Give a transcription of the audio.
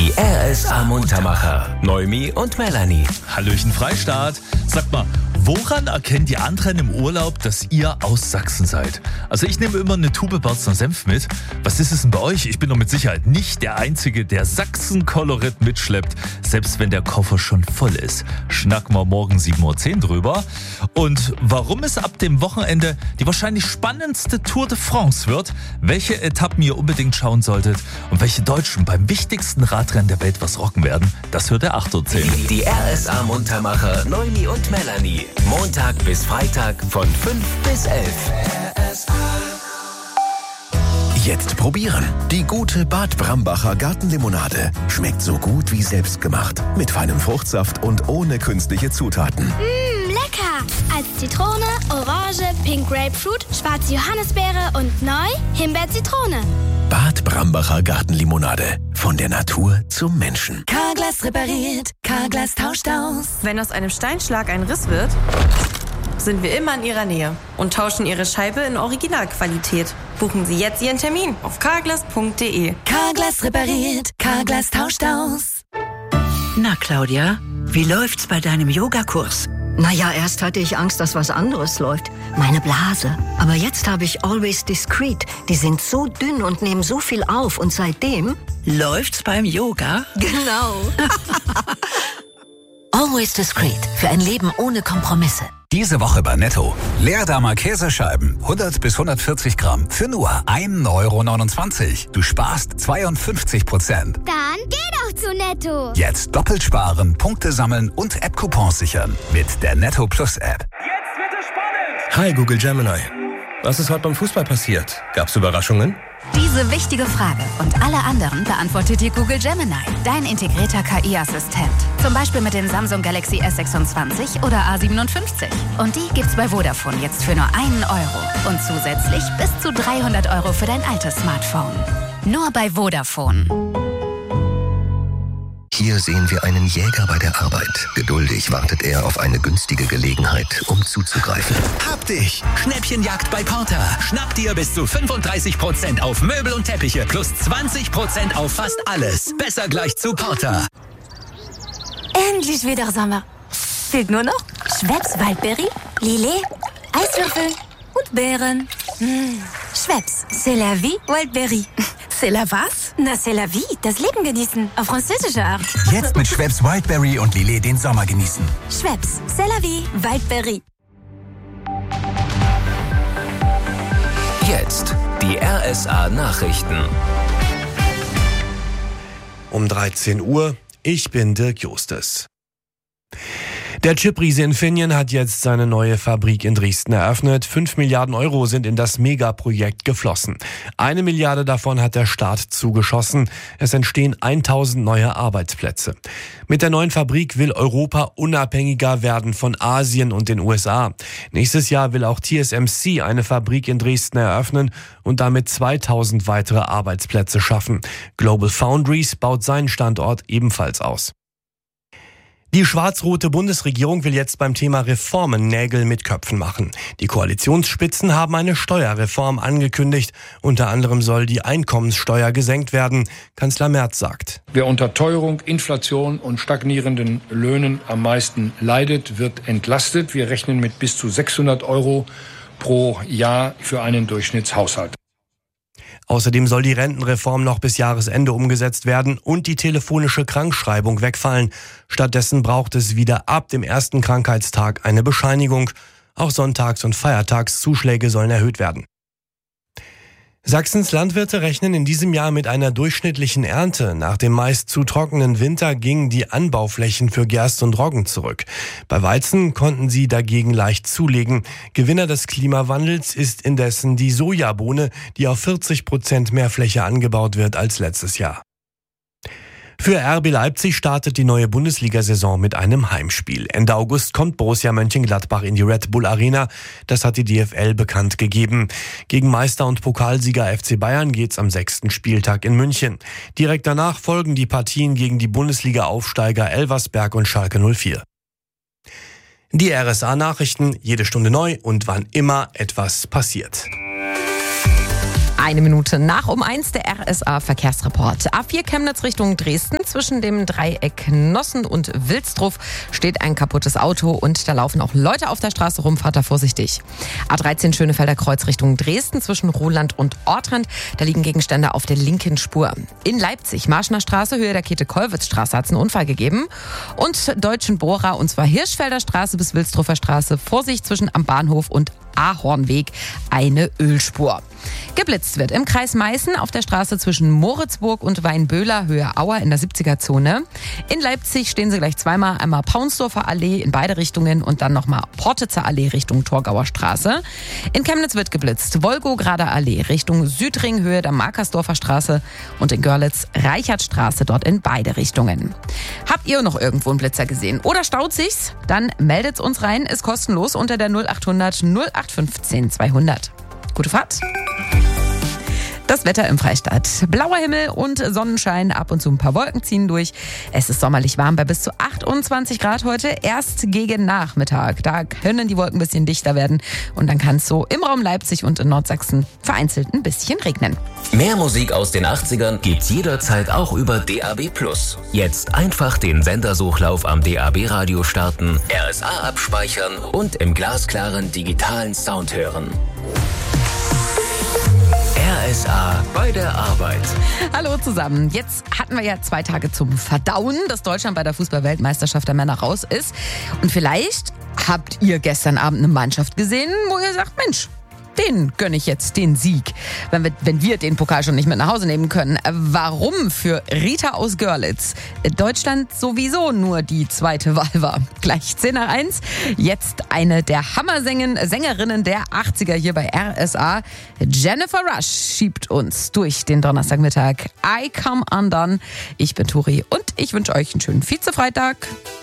Die RSA Muntermacher, Noemi und Melanie. Hallöchen Freistaat. Sagt mal, woran erkennen die anderen im Urlaub, dass ihr aus Sachsen seid? Also ich nehme immer eine Tube Barzner Senf mit. Was ist es denn bei euch? Ich bin doch mit Sicherheit nicht der Einzige, der Sachsen-Kolorit mitschleppt, selbst wenn der Koffer schon voll ist. Schnacken wir morgen 7.10 Uhr drüber. Und warum es ab dem Wochenende die wahrscheinlich spannendste Tour de France wird, welche Etappen ihr unbedingt schauen solltet und welche Deutschen beim wichtigsten Radrennen der Welt was rocken werden, das hört der 8.10 Uhr. Die RSA Muntermacher, Noemi und Melanie. Montag bis Freitag von 5 bis 11. Jetzt probieren. Die gute Bad Brambacher Gartenlimonade. Schmeckt so gut wie selbstgemacht. Mit feinem Fruchtsaft und ohne künstliche Zutaten. Lecker! Als Zitrone, Orange, Pink Grapefruit, schwarze Johannisbeere und neu Himbeer-Zitrone. Bad Brambacher Gartenlimonade. Von der Natur zum Menschen. Carglass repariert, Carglass tauscht aus. Wenn aus einem Steinschlag ein Riss wird, sind wir immer in Ihrer Nähe und tauschen Ihre Scheibe in Originalqualität. Buchen Sie jetzt Ihren Termin auf carglass.de. Carglass repariert, Carglass tauscht aus. Na Claudia, wie läuft's bei deinem Yogakurs? Naja, erst hatte ich Angst, dass was anderes läuft. Meine Blase. Aber jetzt habe ich Always Discreet. Die sind so dünn und nehmen so viel auf. Und seitdem... Läuft's beim Yoga? Genau. Always Discreet. Für ein Leben ohne Kompromisse. Diese Woche bei Netto. Leerdammer Käsescheiben, 100 bis 140 Gramm, für nur 1,29 €. Du sparst 52%. Dann geh doch zu Netto. Jetzt doppelt sparen, Punkte sammeln und App-Coupons sichern. Mit der Netto Plus App. Jetzt wird es spannend. Hi Google Gemini. Was ist heute beim Fußball passiert? Gab's Überraschungen? Diese wichtige Frage und alle anderen beantwortet dir Google Gemini, dein integrierter KI-Assistent. Zum Beispiel mit den Samsung Galaxy S26 oder A57. Und die gibt's bei Vodafone jetzt für nur 1 €. Und zusätzlich bis zu 300 € für dein altes Smartphone. Nur bei Vodafone. Hier sehen wir einen Jäger bei der Arbeit. Geduldig wartet er auf eine günstige Gelegenheit, um zuzugreifen. Hab dich! Schnäppchenjagd bei Porter. Schnapp dir bis zu 35% auf Möbel und Teppiche plus 20% auf fast alles. Besser gleich zu Porter. Endlich wieder Sommer. Fehlt nur noch Schweppes Waldberry, Lillet, Eiswürfel und Beeren. Schweppes, c'est la vie, Waldberry. C'est la was? Na, c'est la vie, das Leben genießen, auf französische Art. Jetzt mit Schweppes Wildberry und Lillet den Sommer genießen. Schweppes, c'est la vie, Waldberry. Jetzt die RSA Nachrichten. Um 13 Uhr, ich bin Dirk Justus. Der Chipriese Infineon hat jetzt seine neue Fabrik in Dresden eröffnet. 5 Milliarden € sind in das Megaprojekt geflossen. 1 Milliarde davon hat der Staat zugeschossen. Es entstehen 1000 neue Arbeitsplätze. Mit der neuen Fabrik will Europa unabhängiger werden von Asien und den USA. Nächstes Jahr will auch TSMC eine Fabrik in Dresden eröffnen und damit 2000 weitere Arbeitsplätze schaffen. Global Foundries baut seinen Standort ebenfalls aus. Die schwarz-rote Bundesregierung will jetzt beim Thema Reformen Nägel mit Köpfen machen. Die Koalitionsspitzen haben eine Steuerreform angekündigt. Unter anderem soll die Einkommenssteuer gesenkt werden. Kanzler Merz sagt: Wer unter Teuerung, Inflation und stagnierenden Löhnen am meisten leidet, wird entlastet. Wir rechnen mit bis zu 600 € pro Jahr für einen Durchschnittshaushalt. Außerdem soll die Rentenreform noch bis Jahresende umgesetzt werden und die telefonische Krankschreibung wegfallen. Stattdessen braucht es wieder ab dem ersten Krankheitstag eine Bescheinigung. Auch Sonntags- und Feiertagszuschläge sollen erhöht werden. Sachsens Landwirte rechnen in diesem Jahr mit einer durchschnittlichen Ernte. Nach dem meist zu trockenen Winter gingen die Anbauflächen für Gerste und Roggen zurück. Bei Weizen konnten sie dagegen leicht zulegen. Gewinner des Klimawandels ist indessen die Sojabohne, die auf 40% mehr Fläche angebaut wird als letztes Jahr. Für RB Leipzig startet die neue Bundesliga-Saison mit einem Heimspiel. Ende August kommt Borussia Mönchengladbach in die Red Bull Arena. Das hat die DFL bekannt gegeben. Gegen Meister und Pokalsieger FC Bayern geht's am 6. Spieltag in München. Direkt danach folgen die Partien gegen die Bundesliga-Aufsteiger Elversberg und Schalke 04. Die RSA-Nachrichten, jede Stunde neu und wann immer etwas passiert. Eine Minute nach um 1 der RSA-Verkehrsreport. A4 Chemnitz Richtung Dresden. Zwischen dem Dreieck Nossen und Wilsdruf steht ein kaputtes Auto und da laufen auch Leute auf der Straße rum. Fahrt da vorsichtig. A13 Schönefelder Kreuz Richtung Dresden. Zwischen Roland und Ortrand. Da liegen Gegenstände auf der linken Spur. In Leipzig, Marschner Straße, Höhe der Käthe-Kollwitz-Straße hat es einen Unfall gegeben. Und Deutschen Bohrer, und zwar Hirschfelder Straße bis Wilsdrufer Straße. Vorsicht zwischen am Bahnhof und Ahornweg eine Ölspur. Geblitzt wird im Kreis Meißen auf der Straße zwischen Moritzburg und Weinböhler, Höhe Auer in der 70er-Zone. In Leipzig stehen sie gleich zweimal, einmal Paunsdorfer Allee in beide Richtungen und dann nochmal Portitzer Allee Richtung Torgauer Straße. In Chemnitz wird geblitzt, Wolgograder Allee Richtung Südring, Höhe der Markersdorfer Straße und in Görlitz Reichertstraße, dort in beide Richtungen. Habt ihr noch irgendwo einen Blitzer gesehen oder staut sich's? Dann meldet's uns rein, ist kostenlos unter der 0800 0815 200. Gute Fahrt. Das Wetter im Freistaat. Blauer Himmel und Sonnenschein, ab und zu ein paar Wolken ziehen durch. Es ist sommerlich warm bei bis zu 28 Grad heute. Erst gegen Nachmittag. Da können die Wolken ein bisschen dichter werden. Und dann kann es so im Raum Leipzig und in Nordsachsen vereinzelt ein bisschen regnen. Mehr Musik aus den 80ern gibt's jederzeit auch über DAB+. Jetzt einfach den Sendersuchlauf am DAB-Radio starten, RSA abspeichern und im glasklaren digitalen Sound hören. RSA bei der Arbeit. Hallo zusammen. Jetzt hatten wir ja 2 Tage zum Verdauen, dass Deutschland bei der Fußball-Weltmeisterschaft der Männer raus ist. Und vielleicht habt ihr gestern Abend eine Mannschaft gesehen, wo ihr sagt, Mensch, den gönne ich jetzt den Sieg, wenn wir den Pokal schon nicht mit nach Hause nehmen können. Warum für Rita aus Görlitz Deutschland sowieso nur die zweite Wahl war. Gleich 10 nach 1. Jetzt eine der Hammersängerinnen der 80er hier bei RSA. Jennifer Rush schiebt uns durch den Donnerstagmittag. I Come Undone. Ich bin Turi und ich wünsche euch einen schönen Vize-Freitag.